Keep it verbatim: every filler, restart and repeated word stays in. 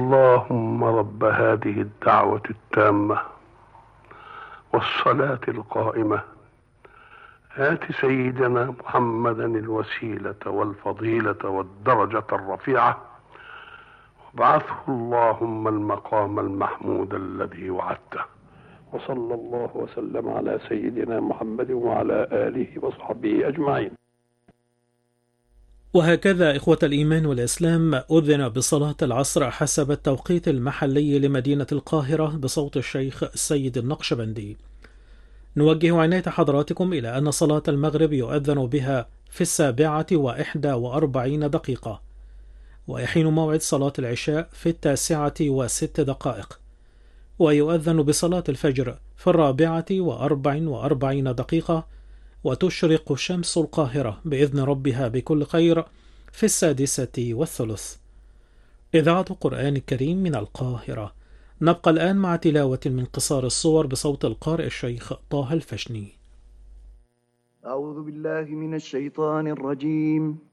اللهم رب هذه الدعوة التامة والصلاة القائمة آت سيدنا محمدا الوسيلة والفضيلة والدرجة الرفيعة وابعثه اللهم المقام المحمود الذي وعدته. وصلى الله وسلم على سيدنا محمد وعلى آله وصحبه أجمعين. وهكذا إخوة الإيمان والإسلام أذن بصلاة العصر حسب التوقيت المحلي لمدينة القاهرة بصوت الشيخ السيد النقشبندي. نوجه عناية حضراتكم إلى أن صلاة المغرب يؤذن بها في السابعة وإحدى وأربعين دقيقة، ويحين موعد صلاة العشاء في التاسعة وست دقائق، ويؤذن بصلاة الفجر في الرابعة وأربع وأربعين دقيقة، وتشرق شمس القاهرة بإذن ربها بكل خير في السادسة والثلث. إذاعة قرآن الكريم من القاهرة. نبقى الآن مع تلاوة من قصار الصور بصوت القارئ الشيخ طه الفشني. أعوذ بالله من الشيطان الرجيم.